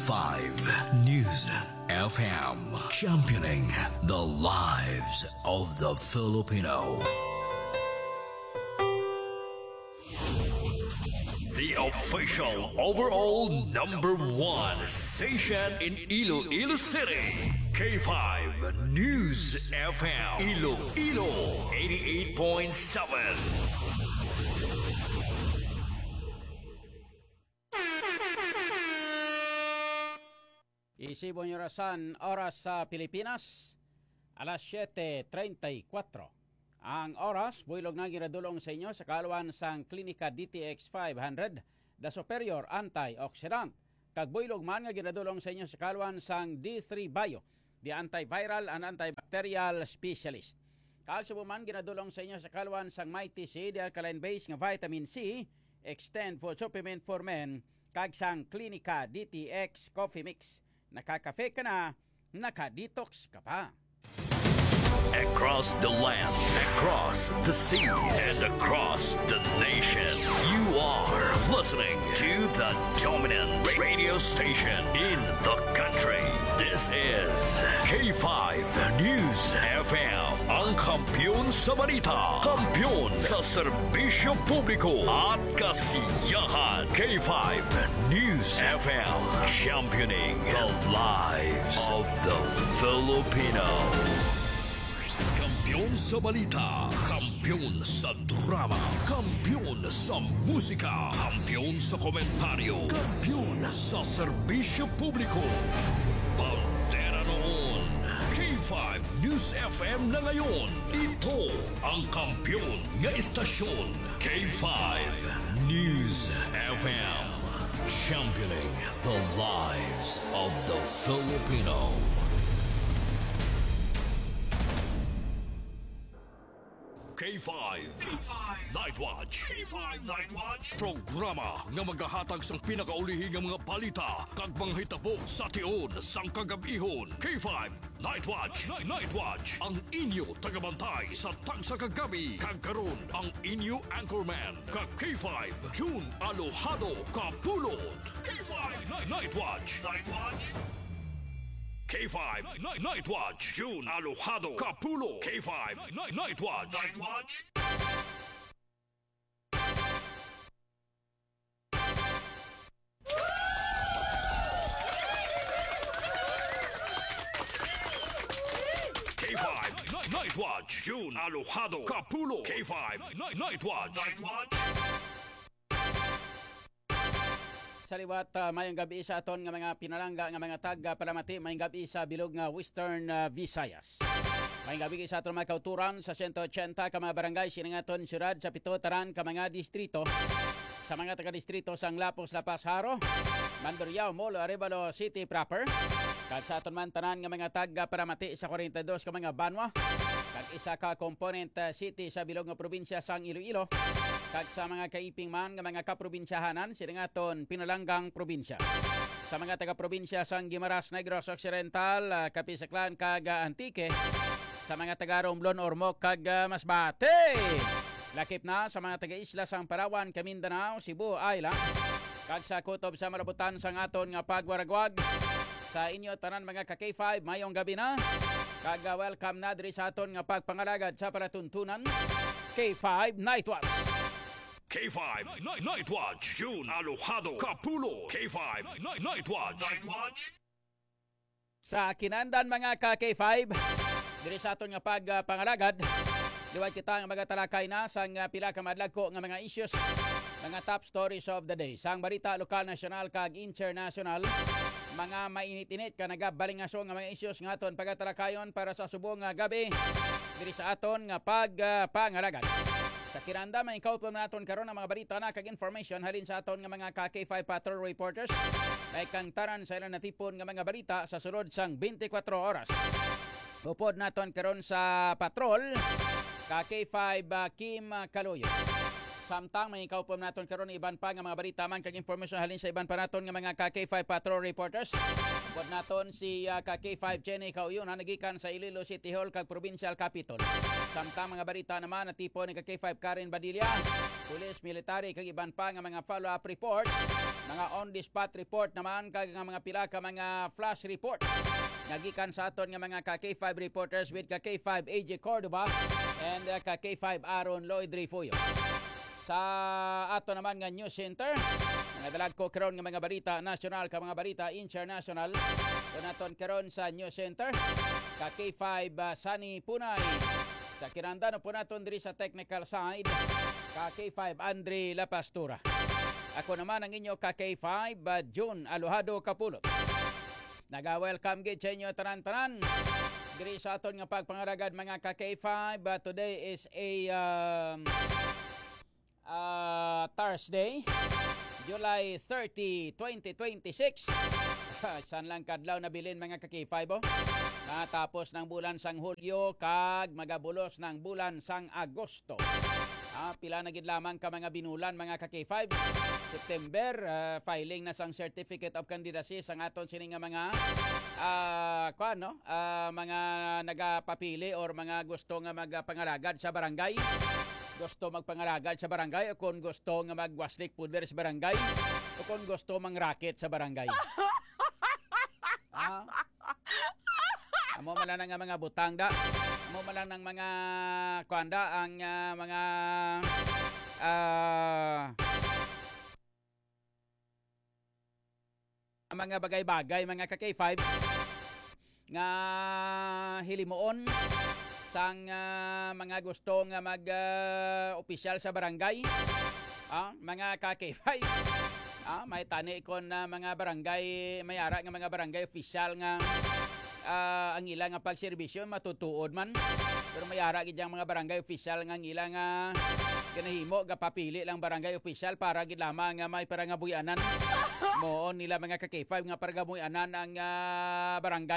K5 News FM, championing the lives of the Filipino. The official overall #1 station in Iloilo City. K5 News FM, Iloilo 88.7. Isibong orasan, oras sa Pilipinas, alas 7:34. Ang oras, builog na ginadulong sa inyo sa kaalawan sang Klinika DTX 500, The Superior Antioxidant. Kag builog man nga ginadulong sa inyo sa kaalawan sang D3 Bio, the antiviral and antibacterial specialist. Kaalsubo man ginadulong sa inyo sa kaalawan sang Mighty C, the alkaline-based nga vitamin C, Extend Full Supplement for Men, kag sang Klinika DTX Coffee Mix. Nakakafe ka na, nakadetox ka pa. Across the land, across the seas, and across the nation, you are listening to the dominant radio station in the country. This is K5 News FM, ang kampiyon sa balita, kampiyon sa serbisyo publiko at kasiyahan. K5 News FM, championing the lives of the Filipino. Kampiyon sa balita, kampiyon sa drama, kampiyon sa musika, kampiyon sa komentaryo, kampiyon sa serbisyo publiko. Pantera noon, K5 News FM na ngayon. Ito ang kampiyon nga istasyon, K5 News FM, championing the lives of the Filipino. K5 Night Watch. K5 Night Watch. Programa nga magahatag sang pinakaulihing nga mga balita kag mga hitabo sa tion sang kagabihon. K5 Night Watch. Night Watch. Ang inyo tagabantay sa tagsa kagabi kag karon ang inyo anchorman kag K5 June Alojado Kapulot. K5 Night Watch. Night Watch. K5 Night Watch. June Alojado Capulo. K5 Night Watch. Night Watch. K5 Night Watch. June Alojado Capulo. K5 Night Watch. Night Watch. Sa liwat, mayang gabi sa aton nga mga pinalangga nga mga taga-palamati, mayang gabi sa bilog nga Western Visayas. Mayang gabi sa aton mga kauturan sa 180 ka mga barangay siningaton syudad sa pitotaran ka mga distrito. Sa mga taga-distrito sang Lapos, Lapas, Haro, Mandurriao, Molo, Arevalo City proper. Kag sa aton man tanan nga mga taga-palamati sa 42 ka mga banwa. Kag isa ka component city sa bilog nga probinsya sang Iloilo. Kag sa mga kaiping man nga mga kaprobinsyahanan siningaton pinalanggang probinsya. Sa mga taga-probinsya sang Guimaras, Negros Occidental, Kapisaklan kag Antique. Sa mga taga Romblon, Ormoc kag Masbate. Lakip na sa mga taga-isla sang Palawan, Mindanao, Cebu Island. Kag sa kutob sa malabutan sang aton nga pagwaragwag. Sa inyo tanan mga ka-K5 mayong gabi na. Kag welcome na diri sa aton nga pagpangalagad sa palatuntunan. K5 Night Watch. K5 Night Watch. June Alojado Capulo. K5 Night Watch. Night Watch. Sa kinandan mga ka-K5, diri sa aton nga pagpangalagad, liwat kita nga magatalakay na sang pila ka madlagko nga mga issues, mga top stories of the day. Sang balita lokal, nasyonal kag international, mga mainit-init ka nagabalingaso nga mga issues nga aton pagatalakayon para sa subong nga gabi diri sa aton nga pagpangalagad. Sa kinanda, may ikaw po natin karon ang mga balita na kag information halin sa aton nga mga K5 Patrol Reporters. May kantaran sa ilang natipon nga mga balita sa sunod sang 24 oras. Upod naton karon sa patrol, K5 Kim Kaloyo. Samtang may ikaw po naton karon iban pa nga mga balita man kag information halin sa iban pa naton nga mga K5 Patrol Reporters. Upod naton si K5 Jenny Kauyon na nagikan sa Iloilo City Hall kag Provincial Capitol. Samtang mga balita naman na tipo ni K5 Karen Badilla, pulis, military kag iban pa nga mga follow-up report Mga on-the-spot report naman kag nga mga pila ka mga flash report. Nagikan sa aton nga mga ka-K5 reporters with ka-K5 AJ Cordoba and ka-K5 Aaron Lloyd Rifuyo. Sa ato naman nga news center, nadalag ko karon nga mga balita national ka mga balita international. Donaton karon sa news center ka-K5 Sunny Punay. Sa kinahanglan po naton diri sa technical side ka-K5 Andre La Pastura. Ako naman ang inyo ka-K5 June Alohado Kapulot. Naga-welcome gid sa inyo tanan-tanan diri sa aton nga pagpangaragad mga ka-K5. Today is a Thursday, July 30, 2026. San lang kadlaw na bilin mga ka-K5 natapos ng bulan sang Hulyo kag magabulos ng bulan sang Agosto. Pila na gid lamang ka mga binulan mga ka-K5. September, filing na sang Certificate of Candidacy sang aton sini nga mga mga nagapapili or mga gusto nga magpangalagad sa barangay. Gusto magpangalagad sa barangay o kung gusto nga magwaslik puder sa barangay o kung gusto mangraket sa barangay. Amo man lang nga mga butang da. Amo man lang ng mga kuanda ang mga mga bagay-bagay mga ka-K5 nga hilimuon sang mga gusto nga mag-opisyal sa barangay. Mga ka-K5 may tani kon na mga barangay mayara nga mga barangay opisyal nga ang ilang nga pagserbisyo matutuod man, pero mayara gid ang mga barangay opisyal nga ilang ganahimo gapapili lang barangay opisyal para gid lamang nga may para nga buyanan moon nila mga ka-K5 nga para nga buyanan ang barangay.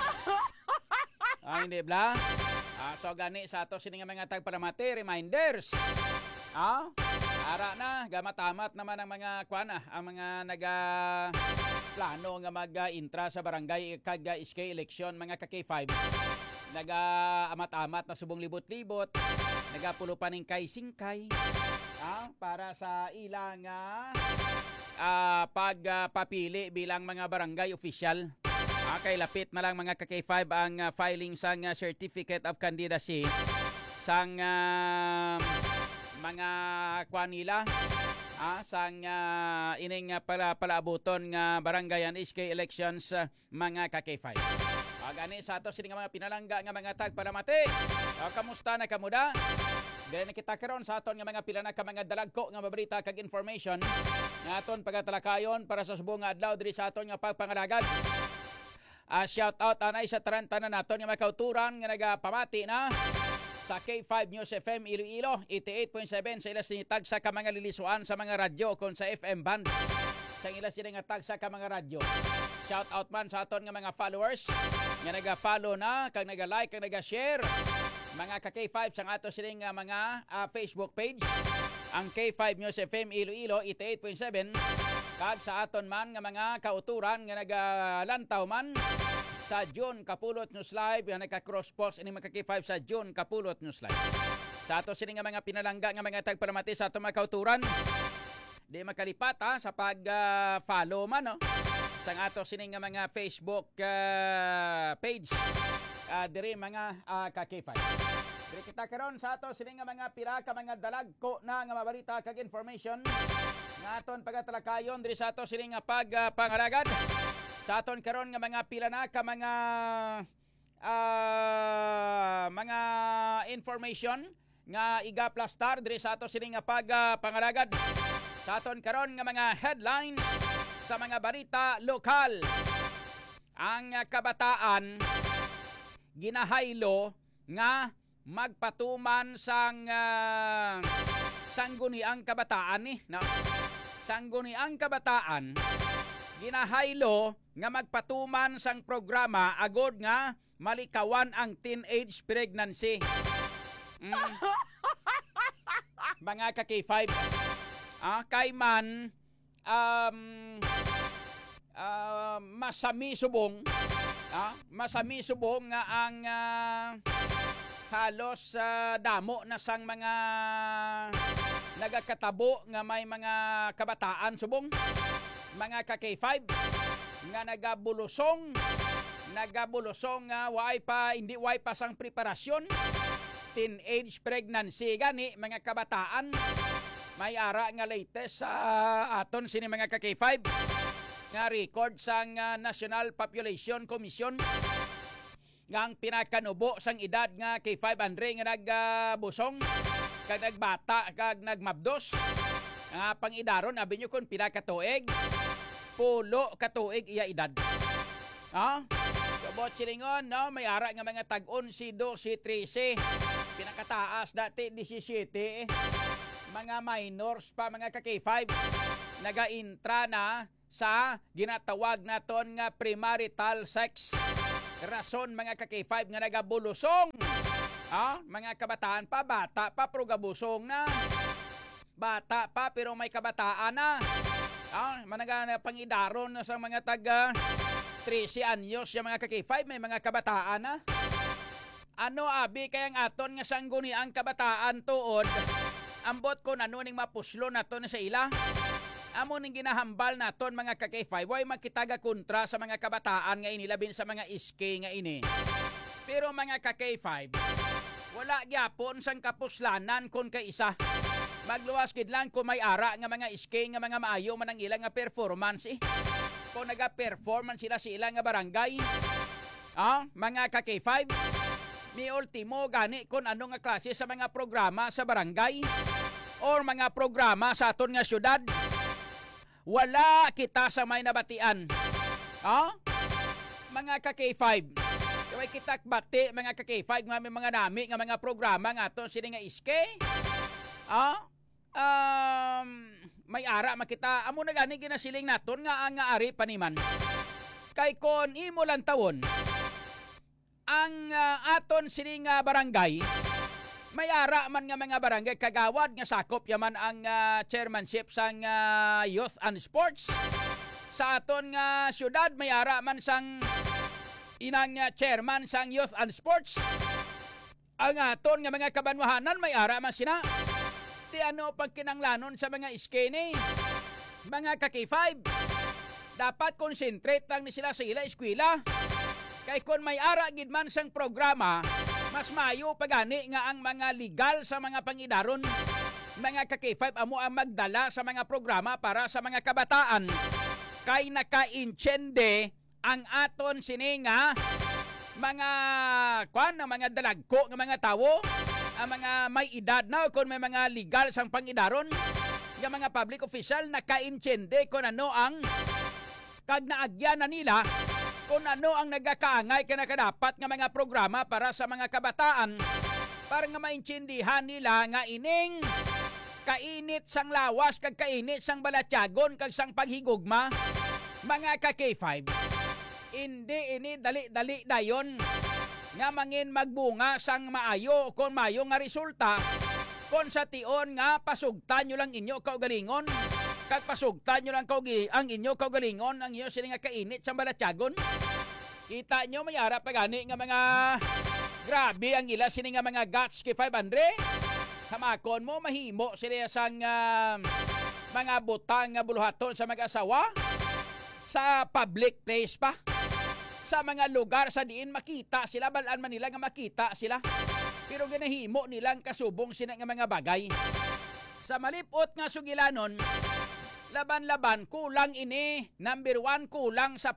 Hindi bla. So gani sa ato sini nga mga tagparamati reminders. Ara na gamatamat naman ang mga ang mga plano nga mag-intra sa barangay kag SK election mga ka-K5. Amat-amat na subong libot-libot, nagapulo pa ning kay-singkay para sa ilang pagpapili bilang mga barangay official. Kay lapit na lang mga ka-K5 ang filing sang Certificate of Candidacy sang mga nila sang ining palaabuton nga barangayan SK elections mga ka-K5. Gani sa ato sini nga mga pinalangga nga mga tagpalamati. Kamusta na kamuda? Dili kita karon sa aton nga mga pila na ka mga dalagko nga mabalita kag information nga aton pagatalakayon para sa subong nga adlaw diri sa aton nga pagpangalagad. Shout out anay sa tarantanan naton nga mga kauturan nga nagapamati na sa K5 News FM Iloilo 88.7 sa ilas ni tag sa ka mga lilisuan sa mga radyo kon sa FM band. Sa ilas ni nga tag sa ka mga radyo. Shout out man sa aton nga mga followers nga naga-follow na kag naga-like kag naga-share mga ka-K5 sang ato sining nga mga Facebook page ang K5 News FM Iloilo 88.7 kag sa aton man nga mga kauturan nga nagalantaw man sa June Kapulot News Live nga naka-cross post ini mga K5 sa June Kapulot News Live. Sa ato sini nga mga pinalangga nga mga tagparamati sa ato mga kauturan. Di makalipat sa pag-follow man sa ato sini nga mga Facebook page diri mga ka-K5. Diri kita karon sa ato sini nga mga pila ka mga dalagko na nga mabalita kag information nga aton pagatalakayon diri sa ato sini nga pagpangalagad. Sa aton karon nga mga pila na ka mga information nga igaplastar diri sa ato sini nga pagpangalagad. Sa aton karon nga mga headlines sa mga balita lokal. Ang kabataan ginahaylo nga magpatuman sang sangguniang kabataan sangguniang kabataan ginahaylo nga magpatuman sang programa agod nga malikawan ang teenage pregnancy. Mga ka-K5 kay man masami subong nga ang halos damo na sang mga nagakatabo nga may mga kabataan subong mga ka K5 nga nagabulusong nga hindi way pa sang preparasyon, teenage pregnancy gani mga kabataan. May ara nga latest sa aton sini mga ka K5 nga record sang National Population Commission nga ang pinakanubo sang edad nga K500 nga nagbusong kag nagbata kag nagmabdos. Pangidaron abi nyo kung pila ka tuig, 10 ka tuig iya edad. Kabot silingon, no? May ara nga mga tag-11, 12, 13. Pinakataas dati 17. Mga minors pa mga ka-K5 naga-intra na sa ginatawag naton nga premarital sex. Rason mga ka-K5 nga nagabulusong. Mga kabataan pa, bata pa, pero gabusong na. Bata pa pero may kabataan na. Managa pangidaron sa mga taga 13 anyos yung mga ka-K5 may mga kabataan na. Ano abi kayang aton nga sangguni ang kabataan tuod? Ambot ko nano ning mapuslo naton sa ila. Amo ning ginahambal naton mga ka-K5 way makitaga kontra sa mga kabataan nga ini labin sa mga iske nga ini. Pero mga ka-K5 wala gyapon sang kapuslanan kon kay isa. Magluwas gid lang kung may ara nga mga iske nga mga maayo man ang ilang nga performance Kung naga-performance sila sa ilang nga barangay. Mga ka-K5 mi ultimo gani kung ano nga klase sa mga programa sa barangay or mga programa sa aton nga syudad. Wala kita sa may nabatian. Mga ka-K5 kaya kita bati mga ka-K5 nga may mga nami nga mga programa nga aton sini nga iske. May ara makita amo na gani ginasiling naton nga ang ari paniman kay kon imo lang tawon ang aton sini nga barangay may ara man nga mga barangay kagawad nga sakop yaman ang chairmanship sang youth and sports sa aton nga syudad. May ara man sang inang chairman sang youth and sports. Ang aton nga mga kabanwahanan may ara man sina. Ti ano pag kinanglanon sa mga iskene, mga ka-K5, dapat concentrate lang ni sila sa ila eskwela. Kay kung may ara gid man sang programa, mas mayo pagani nga ang mga legal sa mga pangidaron. Mga ka-K5 amo ang magdala sa mga programa para sa mga kabataan. Kay naka-inchende ang aton sini nga mga dalagko nga mga tawo. Ang mga may edad na kung may mga legal sang pangidaron ng mga public official naka-inchende kung ano ang kag naagyan na nila kung ano ang nagakaangay ka na kadapat nga mga programa para sa mga kabataan para nga maintindihan nila nga ining kainit sang lawas kag kainit sang balatyagon kag sang paghigugma. Mga ka-K5 hindi ini dali-dali dayon nga mangin magbunga sang maayo kung maayo nga resulta kung sa tion nga pasugtan nyo lang inyo kaugalingon kag pasugtan nyo lang ang inyo kaugalingon ang inyo sila nga kainit sa balatyagon. Kita nyo may harap pagani nga mga grabe ang ila sila nga mga guts kay 500 hamakon mo mahimo sila sang mga butang nga buluhaton sa mag-asawa sa public place pa. Sa mga lugar sa diin makita sila, balaan man nila nga makita sila. Pero ginahimo nilang kasubong sila nga mga bagay. Sa malipot nga sugilanon, laban-laban, kulang ini. Number 1, kulang sa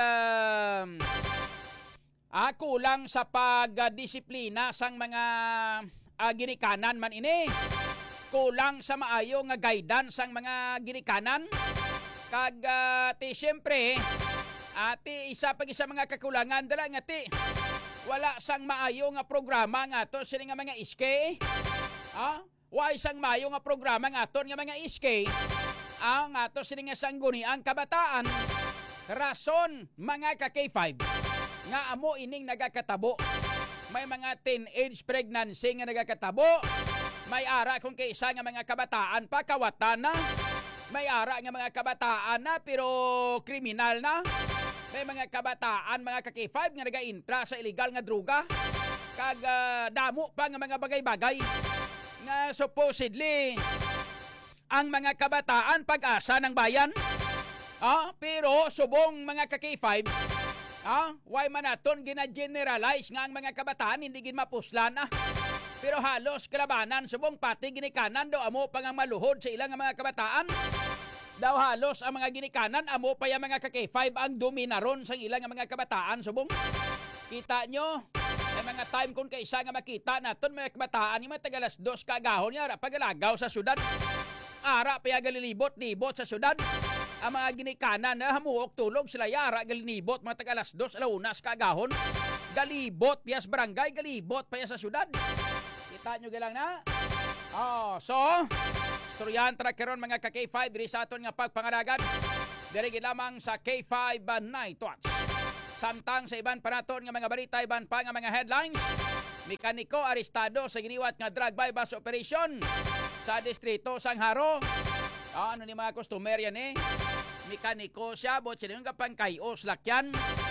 pagdisiplina sang mga ginikanan man ini. Kulang sa maayo nga guidance sang mga ginikanan. Kag siyempre, isa mga kakulangan dala nga wala sang maayo nga programa nga aton sila nga mga iske. Wa isang maayo nga programa nga aton nga mga iske. Ang aton sila nga sangguni ang kabataan. Rason mga ka-K5 nga amo ining nagakatabo. May mga teenage pregnancy nga nagakatabo. May ara kung kaysa nga mga kabataan pa kawatan na. May ara nga mga kabataan na pero kriminal na. May mga kabataan, mga ka-K5 nga nag-intra sa illegal nga droga. Kag damo pa nga mga bagay-bagay. Nga supposedly, ang mga kabataan pag-asa ng bayan. Pero subong mga ka-K5, why man naton gina-generalize nga ang mga kabataan hindi gin mapuslan Pero halos kalabanan subong pati ginikanan daw amo pang ang maluhod sa ilang mga kabataan. Daw halos ang mga ginikanan amo pa yung mga ka-K5 ang dominaron sa ilang mga kabataan subong. Kita nyo, may mga time kung kaisa nga makita naton mga kabataan yung mga tagalas 2 kagahon niya pagalagaw sa syudad. Ara pa galilibot-libot sa syudad. Ang mga ginikanan na hamuok tulog sila yara galinibot mga tagalas 2 alaunas kagahon. Galibot piyas barangay, galibot pa sa syudad. Kita nyo galang na? So, istoryahan tara karon mga ka-K5 diri sa aton nga pagpangaragan. Diri lamang sa K5 Night Watch. Samtang sa iban pa naton nga mga balita, iban pa nga mga headlines. Mekaniko arestado sa giniwat nga drug bypass operation sa distrito Sangharo. Ano ni mga customer yan Mekaniko siya, bot sila yung kapangkayos lakyan.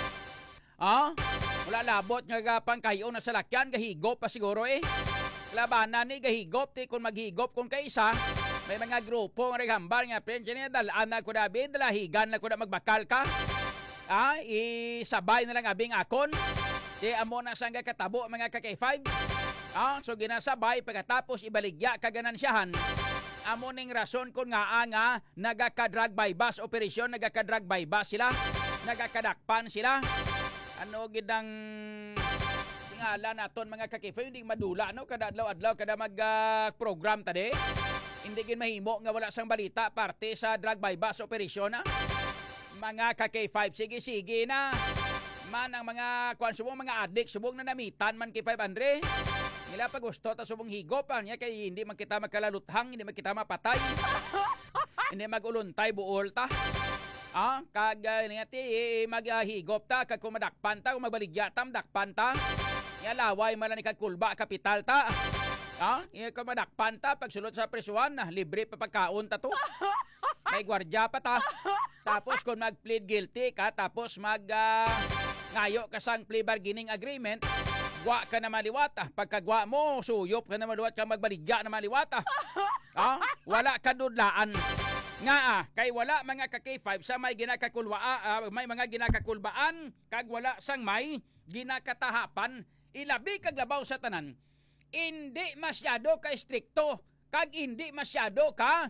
Wala labot nga pangkayo na sa lakyan, gahigop pa siguro Labanan ni gahigop, kung maghigop kung kaisa, may mga grupo nga naghambal nga pension niya, dalaan na ko na abin, dalahigan na ko na magbakal ka. Isabay na lang abing akon. Amo na sang katabo mga ka-K5. So ginasabay, pagkatapos ibaligya kaganansyahan. Amo ning rason kung nga nagaka-drug bypass operasyon, nagaka-drug bypass sila, nagakadakpan sila. Ano gidang tingala naton mga ka-K5 hindi madula kada adlaw-adlaw kada mag-program tadi. Hindi gid mahimo nga wala sang balita parte sa drug bypass operasyon Mga ka-K5 sige na. Man ang mga subong mga adik subong na namitan man kay 500. Nila pa gusto ta subong higop niya kay hindi man kita magkalaluthang, hindi man kita mapatay. Hindi maguluntay buol ta. Kag ningati maghigop ta kag kumadakpan ta kung magbaligyatam dakpan ta. Nya laway man ni kag kulba kapital ta. Kumadakpan ta pagsulod sa presuhan libre pa pagkaon ta to. May gwardiya pa ta. Tapos kung mag-plead guilty ka tapos ngayo ka sang plea bargaining agreement, gwa ka na maliwata. Pagkagwa mo, suyop ka na maliwat ka magbaligya na maliwata. Wala ka dudlaan. Kay wala mga ka-K5 sa may may mga ginakakulbaan, kag wala sang may ginakatahapan, ilabi kag labaw sa tanan. Hindi masyado ka strikto, kag hindi masyado ka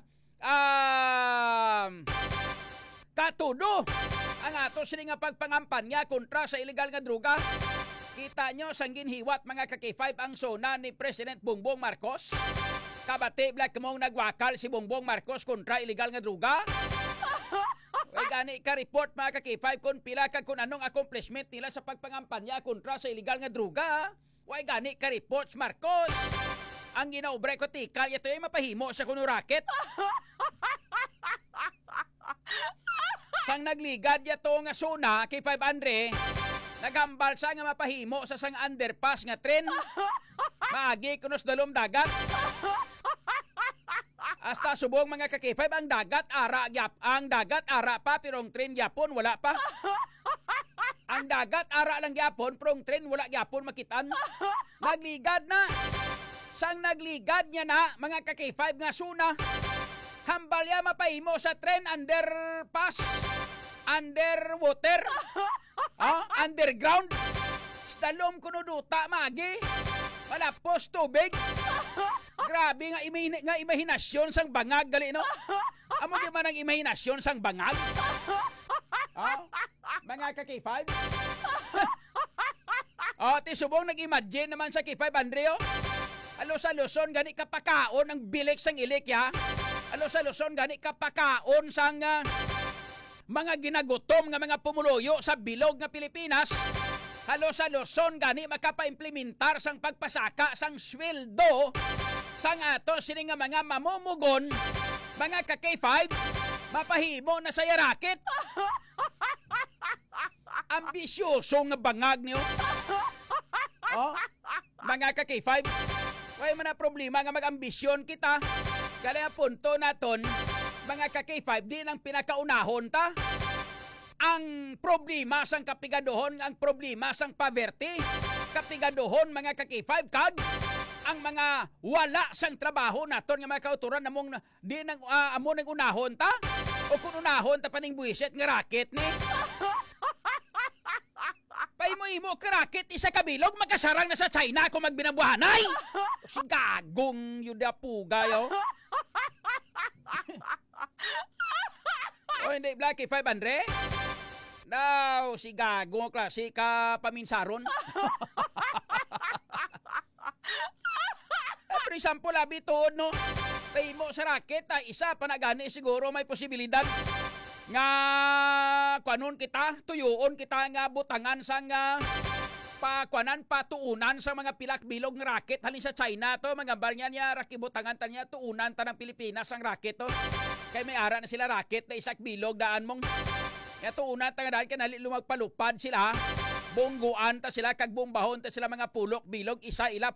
katudo ang ato sila nga pagpangampanya kontra sa illegal nga droga. Kita nyo sang ginhiwat mga ka-K5 ang sona ni President Bongbong Marcos. Kabati black mong nagwakal si Bongbong Marcos kontra illegal nga droga. Way gani ka report mga ka-K5 kung pila ka kung anong accomplishment nila sa pagpangampanya kontra sa illegal nga droga. Way gani ka reports Marcos. Ang ginaubre ko tikal ito ay mapahimo sa kuno racket. Sang nagligad yato nga suna kay 500, nagambal sa nga mapahimo sa sang underpass nga tren. Maagi kunos dalom dagat. Hasta subong mga ka-K5 ang dagat ara pa pero ang tren gyapon wala pa. Ang dagat ara lang gyapon pero ang tren wala gyapon makitan. Nagligad na. Sang nagligad niya na mga ka-K5 nga suna. Hambal ya mapahimo sa tren underpass, underwater, underground. Stalom kuno duta magi. Malapos tubig. Grabe nga imahinasyon sang bangag gali no. Amo di man ang imahinasyon sang bangag. Mga ka-K5. Ti subong nag-imagine naman sa K5 Andreo. Alo sa Luzon gani kapakaon ang bilik sang ilik ya. Alo sa Luzon gani kapakaon sang mga ginagutom nga mga pumuluyo sa bilog nga Pilipinas. Halo sa Luzon gani makapaimplementar sang pagpasaka sang sweldo sang ato sini nga mga mamumugon, mga ka-K5, mapahimo na sa racket. Ambisyoso nga bangag niyo. Mga ka-K5, way man na problema nga mag-ambisyon kita. Kaya punto naton, mga ka-K5, di nang pinakaunahon ta. Ang problema sang kapigadohon, ang problema sang poverty, kapigadohon mga ka-K5 kag ang mga wala sang trabaho naton nga mga kauturan namong di nang amo nang unahon ta. O kung unahon ta paning buwiset nga racket ni. Paimo-imo ka racket isa kabilog magkasarang na sa China kung magbinabuhanay. Si gagong yun na puga yo. O hindi Blackie 500? Now, si gagong klase ka paminsaron. For example, labi tuod, no? Paimo sa racket, isa panagani siguro may posibilidad nga kuanon kita, tuyuon kita nga butangan sa nga patuunan sa mga pilak bilog nga racket halin sa China to, mga balnya niya rakibutangan ta niya tuunan ta ng Pilipinas ang racket to. Kay may ara na sila racket na isak bilog daan mong ya tuunan ta nga daan kanali lumagpalupad sila. Bongguan ta sila kag bombahon ta sila mga pulok bilog isa ila